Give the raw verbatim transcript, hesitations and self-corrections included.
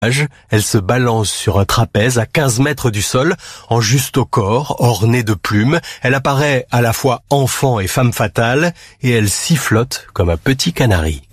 Elle se balance sur un trapèze à quinze mètres du sol, en juste au corps, ornée de plumes. Elle apparaît à la fois enfant et femme fatale, et elle sifflote comme un petit canari.